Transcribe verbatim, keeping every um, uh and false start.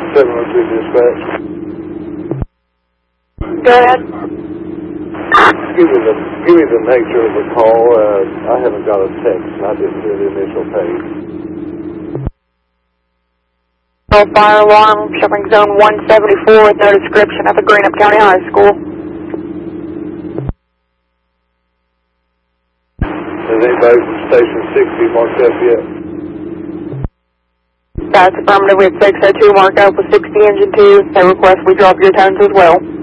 seven oh two dispatch. Go ahead. Give me the, give me the nature of the call. Uh, I haven't got a text. I didn't do the initial page. Fire alarm, showing zone one seventy-four with no description at the Greenup County High School. Has anybody from Station sixty marked up yet? That's affirmative. We had six oh two marked up with sixty engine two. They request we drop your tones as well.